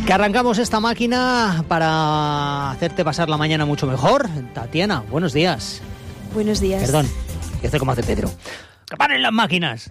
Que arrancamos esta máquina para hacerte pasar la mañana mucho mejor. Tatiana, buenos días. Buenos días. Perdón, que hace como hace Pedro. ¡Que paren las máquinas!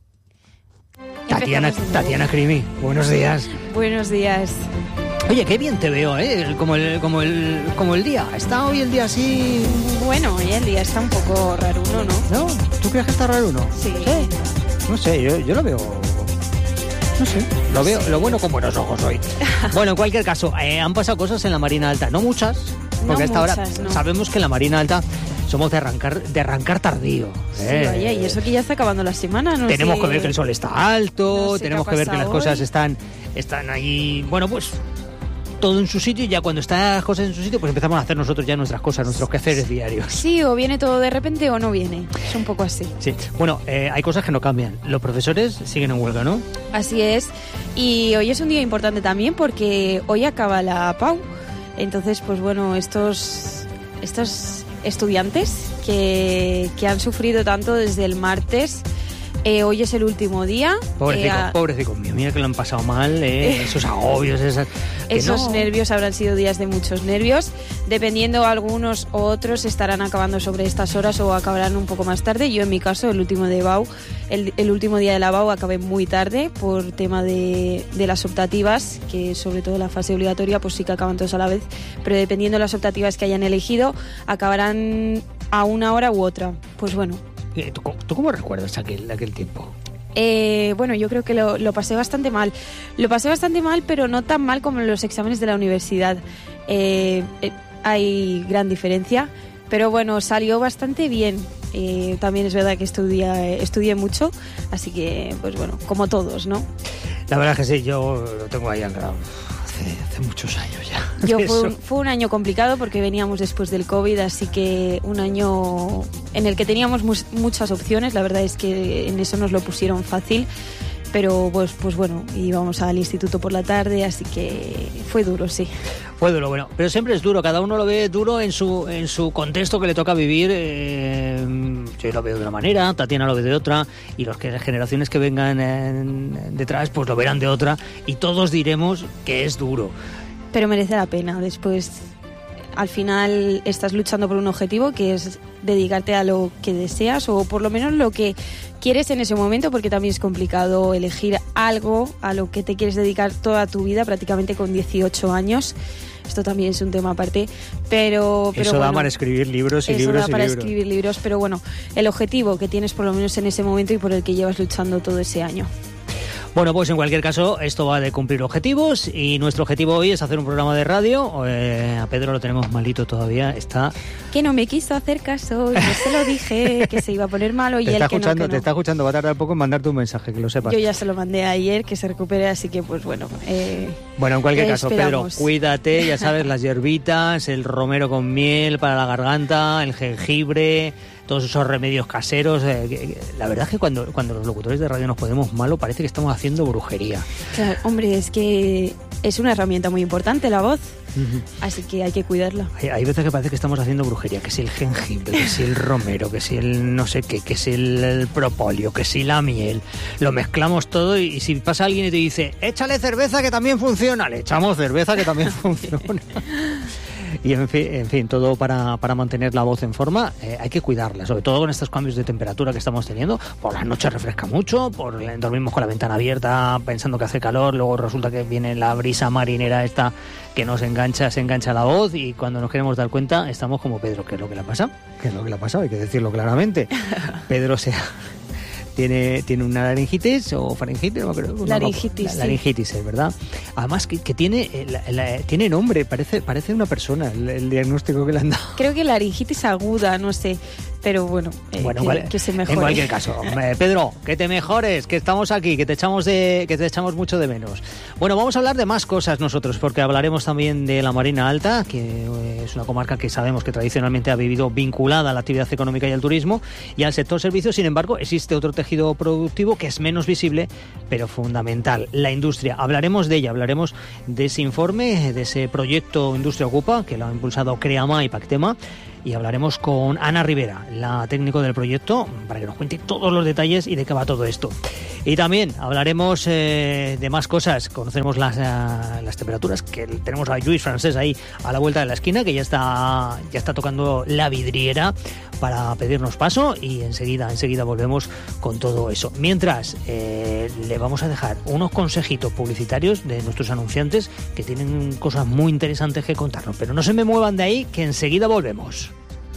Tatiana Crimi, buenos días. Buenos días. Oye, qué bien te veo, ¿eh? Como el día. ¿Está hoy el día así? Bueno, hoy el día está un poco raro uno, ¿no? ¿No? ¿Tú crees que está raro uno? Sí. No sé, yo lo veo... No sé, lo veo lo bueno con buenos ojos hoy. Bueno, en cualquier caso, han pasado cosas en la Marina Alta. No muchas, porque hasta ahora sabemos que en la Marina Alta somos de arrancar tardío. Sí, vaya, y eso que ya está acabando la semana, ¿no? Tenemos que ver que el sol está alto, no sé tenemos que ver que las cosas están ahí, bueno, pues todo en su sitio, y ya cuando están las cosas en su sitio, pues empezamos a hacer nosotros ya nuestras cosas, nuestros quehaceres diarios. Sí, o viene todo de repente o no viene. Es un poco así. Sí, bueno, hay cosas que no cambian. Los profesores siguen en huelga, ¿no? Así es. Y hoy es un día importante también porque hoy acaba la PAU. Entonces, pues bueno, estos estudiantes que han sufrido tanto desde el martes, hoy es el último día. Pobrecicos míos, mira que lo han pasado mal, esos agobios, esos nervios habrán sido días de muchos nervios. Dependiendo, algunos u otros estarán acabando sobre estas horas o acabarán un poco más tarde. Yo, en mi caso, el último día de la BAU acabé muy tarde por tema de las optativas, que sobre todo la fase obligatoria pues sí que acaban todos a la vez, pero dependiendo de las optativas que hayan elegido, acabarán a una hora u otra. Pues bueno. ¿Tú cómo recuerdas aquel tiempo? Bueno, yo creo que lo pasé bastante mal. Lo pasé bastante mal, pero no tan mal como en los exámenes de la universidad. Hay gran diferencia, pero bueno, salió bastante bien. También es verdad que estudié mucho, así que, pues bueno, como todos, ¿no? La verdad es que sí, yo lo tengo ahí al grado. Hace muchos años ya. Fue un año complicado porque veníamos después del COVID, así que un año en el que teníamos muchas opciones. La verdad es que en eso nos lo pusieron fácil, pero pues bueno, íbamos al instituto por la tarde, así que fue duro, sí. Fue duro, bueno, pero siempre es duro, cada uno lo ve duro en su contexto que le toca vivir. Yo lo veo de una manera, Tatiana lo ve de otra, y las generaciones que vengan detrás pues lo verán de otra, y todos diremos que es duro. Pero merece la pena. Después, al final, estás luchando por un objetivo que es dedicarte a lo que deseas, o por lo menos lo que quieres en ese momento, porque también es complicado elegir algo a lo que te quieres dedicar toda tu vida, prácticamente con 18 años. Esto también es un tema aparte, pero eso bueno, da para escribir libros y libros. Eso da para escribir libros, pero bueno, el objetivo que tienes por lo menos en ese momento y por el que llevas luchando todo ese año. Bueno, pues en cualquier caso, esto va de cumplir objetivos, y nuestro objetivo hoy es hacer un programa de radio. A Pedro lo tenemos malito todavía, está... Que no me quiso hacer caso, yo se lo dije, que se iba a poner malo, y él que no. Te está escuchando, va a tardar poco en mandarte un mensaje, que lo sepas. Yo ya se lo mandé ayer, que se recupere, así que pues bueno. Bueno, en cualquier caso, esperamos. Pedro, cuídate, ya sabes, las hierbitas, el romero con miel para la garganta, el jengibre, todos esos remedios caseros. La verdad es que cuando los locutores de radio nos ponemos malo, parece que estamos haciendo brujería. Claro, hombre, es que es una herramienta muy importante la voz, así que hay que cuidarla. Hay veces que parece que estamos haciendo brujería, que si el jengibre, que si el romero, que si el no sé qué, que si el propóleo, que si la miel, lo mezclamos todo, y si pasa alguien y te dice, échale cerveza que también funciona, le echamos cerveza que también funciona. Y en fin, todo para mantener la voz en forma. Hay que cuidarla, sobre todo con estos cambios de temperatura que estamos teniendo. Por las noches refresca mucho, dormimos con la ventana abierta pensando que hace calor, luego resulta que viene la brisa marinera esta que se engancha la voz, y cuando nos queremos dar cuenta estamos como Pedro. ¿Qué es lo que le ha pasado? Hay que decirlo claramente. Pedro tiene una laringitis o faringitis, no me acuerdo. Laringitis, laringitis, es verdad. Además que tiene nombre, parece una persona el diagnóstico que le han dado. Creo que laringitis aguda, no sé, pero bueno, que se mejore. En cualquier caso, Pedro, que te mejores, que estamos aquí, que te echamos mucho de menos. Bueno, vamos a hablar de más cosas nosotros, porque hablaremos también de la Marina Alta, que es una comarca que sabemos que tradicionalmente ha vivido vinculada a la actividad económica y al turismo y al sector servicios. Sin embargo, existe otro tejido productivo que es menos visible, pero fundamental, la industria. Hablaremos de ella, hablaremos de ese informe, de ese proyecto Industria Ocupa, que lo ha impulsado CREAMA y Pactema, y hablaremos con Ana Rivera, la técnico del proyecto, para que nos cuente todos los detalles y de qué va todo esto. Y también hablaremos de más cosas, conoceremos las temperaturas, que tenemos a Lluís Francés ahí a la vuelta de la esquina, que ya está tocando la vidriera para pedirnos paso, y enseguida volvemos con todo eso. Mientras, le vamos a dejar unos consejitos publicitarios de nuestros anunciantes que tienen cosas muy interesantes que contarnos, pero no se me muevan de ahí, que enseguida volvemos.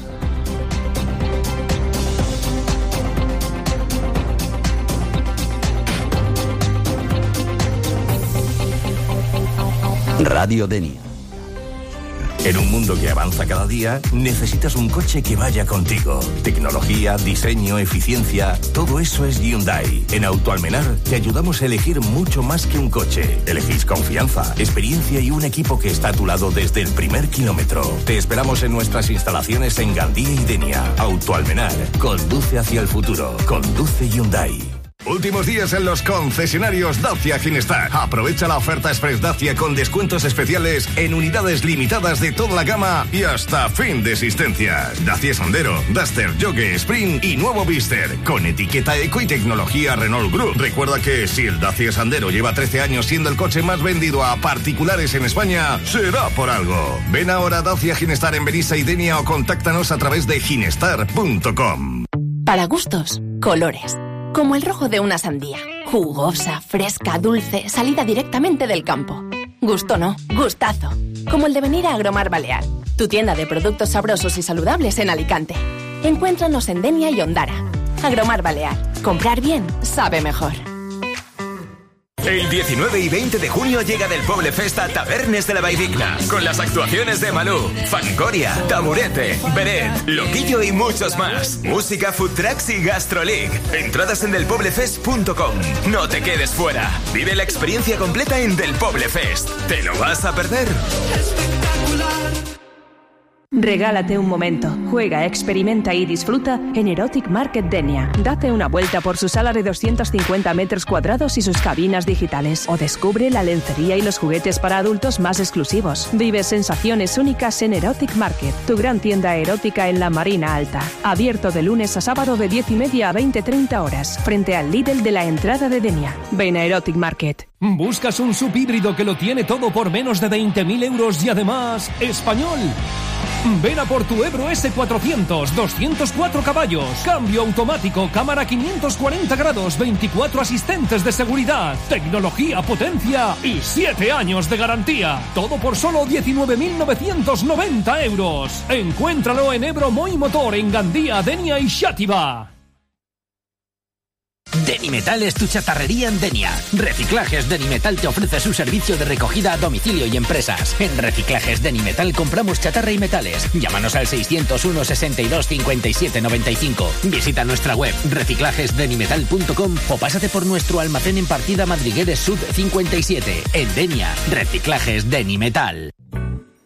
Radio Denia. En un mundo que avanza cada día, necesitas un coche que vaya contigo. Tecnología, diseño, eficiencia, todo eso es Hyundai. En Autoalmenar te ayudamos a elegir mucho más que un coche. Elegís confianza, experiencia y un equipo que está a tu lado desde el primer kilómetro. Te esperamos en nuestras instalaciones en Gandía y Denia. Autoalmenar, conduce hacia el futuro. Conduce Hyundai. Últimos días en los concesionarios Dacia Ginestar. Aprovecha la oferta Express Dacia con descuentos especiales en unidades limitadas de toda la gama y hasta fin de existencias. Dacia Sandero, Duster, Jogue, Spring y nuevo Vister con etiqueta eco y tecnología Renault Group. Recuerda que si el Dacia Sandero lleva 13 años siendo el coche más vendido a particulares en España, será por algo. Ven ahora a Dacia Ginestar en Benissa y Denia o contáctanos a través de ginestar.com. Para gustos, colores. Como el rojo de una sandía. Jugosa, fresca, dulce, salida directamente del campo. Gusto no, gustazo. Como el de venir a Agromar Balear, tu tienda de productos sabrosos y saludables en Alicante. Encuéntranos en Denia y Ondara. Agromar Balear. Comprar bien sabe mejor. El 19 y 20 de junio llega del Poble Fest a Tavernes de la Valldigna, con las actuaciones de Malú, Fangoria, Taburete, Beret, Loquillo y muchos más. Música, food trucks y GastroLeague. Entradas en delpoblefest.com. No te quedes fuera. Vive la experiencia completa en Del Poble Fest. ¿Te lo vas a perder? Espectacular. Regálate un momento, juega, experimenta y disfruta en Erotic Market Denia. Date una vuelta por su sala de 250 metros cuadrados y sus cabinas digitales. O descubre la lencería y los juguetes para adultos más exclusivos. Vive sensaciones únicas en Erotic Market, tu gran tienda erótica en la Marina Alta. Abierto de lunes a sábado de 10:30 a 20:30 horas, frente al Lidl de la entrada de Denia. Ven a Erotic Market. ¿Buscas un subhíbrido que lo tiene todo por menos de 20.000 euros y además español? Ven a por tu Ebro S400, 204 caballos, cambio automático, cámara 540 grados, 24 asistentes de seguridad, tecnología, potencia y 7 años de garantía. Todo por solo 19.990 euros. Encuéntralo en Ebro Moi Motor, en Gandía, Denia y Xàtiva. Denimetal es tu chatarrería en Denia. Reciclajes Denimetal te ofrece su servicio de recogida a domicilio y empresas. En Reciclajes Denimetal compramos chatarra y metales. Llámanos al 601 62 57 95. Visita nuestra web reciclajesdenimetal.com o pásate por nuestro almacén en Partida Madrigueres Sud 57. En Denia, Reciclajes Denimetal.